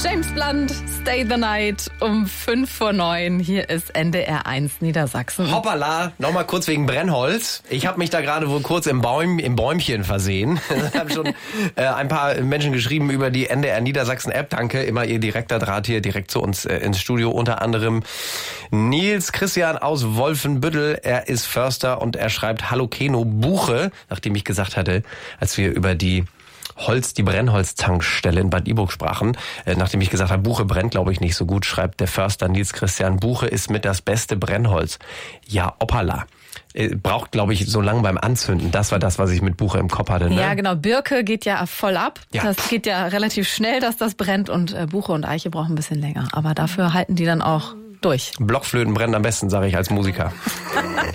James Blunt, Stay the Night um 8:55. Hier ist NDR 1 Niedersachsen. Hoppala, nochmal kurz wegen Brennholz. Ich habe mich da gerade wohl kurz im Bäumchen versehen. Ich habe schon ein paar Menschen geschrieben über die NDR Niedersachsen App. Danke, immer ihr direkter Draht hier direkt zu uns ins Studio. Unter anderem Nils Christian aus Wolfenbüttel. Er ist Förster und er schreibt Hallo Buche, nachdem ich gesagt hatte, als wir über die Brennholztankstelle in Bad Iburg sprachen. Nachdem ich gesagt habe, Buche brennt, glaube ich, nicht so gut, schreibt der Förster Nils Christian, Buche ist mit das beste Brennholz. Ja, hoppala. Braucht, glaube ich, so lange beim Anzünden. Das war das, was ich mit Buche im Kopf hatte. Ne? Ja, genau. Birke geht ja voll ab. Ja. Das geht ja relativ schnell, dass das brennt. Und Buche und Eiche brauchen ein bisschen länger. Aber dafür halten die dann auch durch. Blockflöten brennen am besten, sage ich als Musiker.